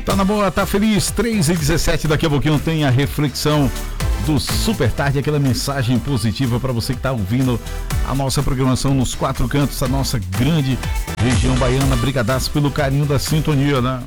Tá na boa, tá feliz, 3h17, daqui a pouquinho tem a reflexão do Super Tarde, aquela mensagem positiva para você que tá ouvindo a nossa programação nos quatro cantos da nossa grande região baiana. Brigadaço pelo carinho da sintonia, né?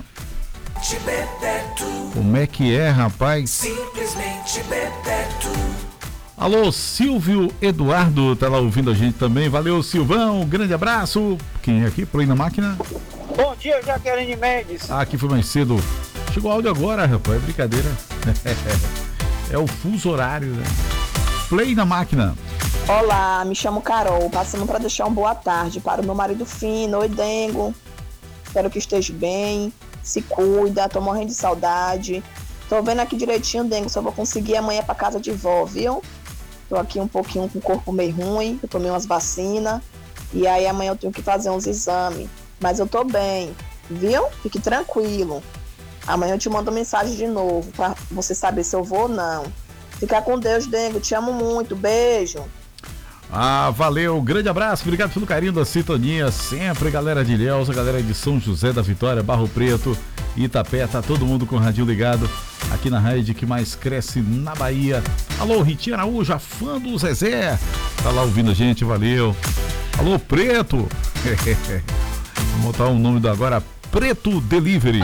Como é que é, rapaz? Simplesmente Bebeto. Alô, Silvio Eduardo, tá lá ouvindo a gente também. Valeu, Silvão, um grande abraço. Quem é aqui? Play na máquina? Bom dia, Jaqueline Mendes. Ah, aqui foi mais cedo. Chegou o áudio agora, rapaz, é brincadeira. É o fuso horário, né? Play na máquina. Olá, me chamo Carol, passando para deixar uma boa tarde para o meu marido Fino. Oi, Dengo. Espero que esteja bem, se cuida, tô morrendo de saudade. Tô vendo aqui direitinho, Dengo, só vou conseguir amanhã para casa de vó, viu? Tô aqui um pouquinho com o corpo meio ruim, eu tomei umas vacinas e aí amanhã eu tenho que fazer uns exames. Mas eu tô bem, viu? Fique tranquilo. Amanhã eu te mando mensagem de novo pra você saber se eu vou ou não. Fica com Deus, Dengo. Te amo muito. Beijo. Ah, valeu. Grande abraço. Obrigado pelo carinho da sintonia. Sempre, galera de Ilhéus, a galera de São José da Vitória, Barro Preto, Itapé. Tá todo mundo com o radinho ligado aqui na rádio que mais cresce na Bahia. Alô, Ritinha Araújo, a fã do Zezé. Tá lá ouvindo a gente. Valeu. Alô, Preto. Vou botar o nome do agora, Preto Delivery.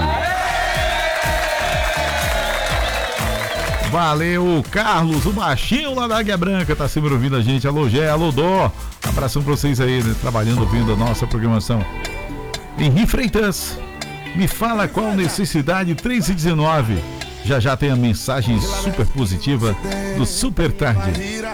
Valeu, Carlos, o baixinho lá da Águia Branca, tá sempre ouvindo a gente. Alô, Gé, alô, Dó. Abração pra vocês aí, né, trabalhando, ouvindo a nossa programação. Henri Freitas, me fala qual necessidade, 3h19. Já tem a mensagem super positiva do Super Tarde.